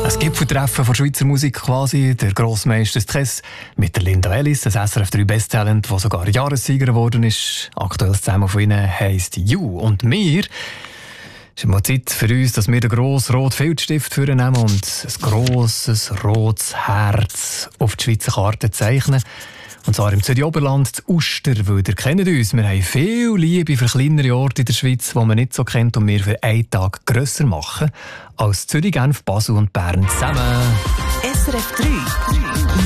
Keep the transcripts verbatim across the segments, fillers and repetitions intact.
Ein Gipfeltreffen von Schweizer Musik quasi, der Grossmeister Stress mit der Linda Ellis, das S R F drei Besttalent, das sogar Jahressieger geworden ist. Aktuell zusammen von ihnen heisst You. Und wir, es ist mal Zeit für uns, dass wir den grossen roten Filzstift vornehmen und ein grosses rotes Herz auf die Schweizer Karte zeichnen. Und zwar im Zürich-Oberland, das Uster, weil ihr kennt uns. Wir haben viel Liebe für kleinere Orte in der Schweiz, die man nicht so kennt und wir für einen Tag grösser machen als Zürich, Genf, Basel und Bern zusammen. S R F drei.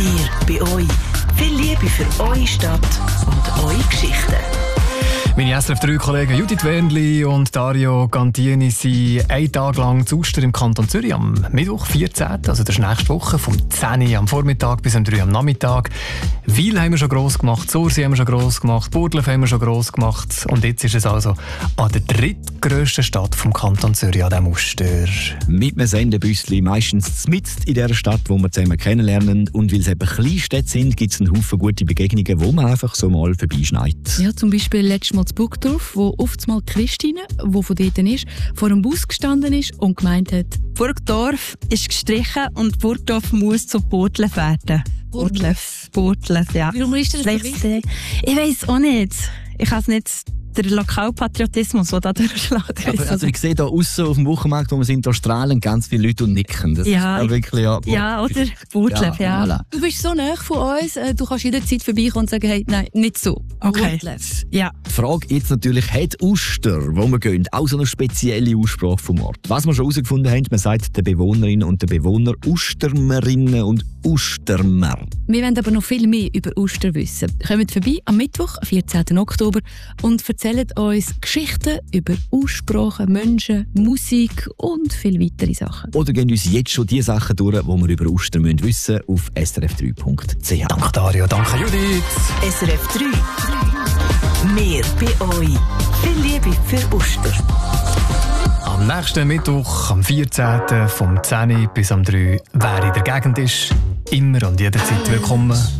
Wir bei euch. Viel Liebe für eure Stadt und eure Geschichten. Meine S R F drei Kollegen Judith Wernli und Dario Gantini sind einen Tag lang zu Uster im Kanton Zürich am Mittwoch, vierzehnten Also das ist nächste Woche, vom zehn Uhr am Vormittag bis um drei Uhr am Nachmittag. Wil haben wir schon gross gemacht, Sursi haben wir schon gross gemacht, Burgdorf haben wir schon gross gemacht und jetzt ist es also an der drittgrössten Stadt vom Kanton Zürich, an diesem Uster. Mit einem Sendebüsschen, meistens mitten in der Stadt, wo wir zusammen kennenlernen. Und weil es eben Kleinstädte sind, gibt es einen Haufen gute Begegnungen, wo man einfach so mal vorbeischneit. Ja, zum Beispiel letztes Mal in Burgdorf, wo oftmals Christine, die von dort ist, vor einem Bus gestanden ist und gemeint hat, Burgdorf ist gestrichen und Burgdorf muss zu Burgdorf werden. Burgdorf. Burgdorf, ja. Warum ist das so wichtig? Ich weiss auch nicht. Ich kann es nicht. Der Lokalpatriotismus, der da durchschlägt. Aber also ich sehe da aussen auf dem Wochenmarkt, wo wir sind, da strahlen ganz viele Leute und nicken. Das ja, ist ja wirklich, ja. Ja, oder? Burgdorf, ja. ja. Du bist so nah von uns, du kannst jederzeit vorbeikommen und sagen, hey, nein, nicht so. Okay. Burgdorf. Ja. Die Frage jetzt natürlich, hat Uster, wo wir gehen, auch so eine spezielle Aussprache vom Ort? Was wir schon herausgefunden haben, man sagt den Bewohnerinnen und den Bewohnern Ustermerinnen und Ustermer. Wir wollen aber noch viel mehr über Uster wissen. Kommt vorbei am Mittwoch, vierzehnten Oktober, und erzählt uns Geschichten über Aussprachen, Menschen, Musik und viele weitere Sachen. Oder gehen uns jetzt schon die Sachen durch, die wir über Uster wissen müssen, auf s r f drei punkt c h. Danke Dario, danke Judith. S R F drei. Wir bei euch. Viel Liebe für Uster. Am nächsten Mittwoch, am vierzehnten vom zehn Uhr bis am drei Uhr, wer in der Gegend ist, immer und jederzeit willkommen.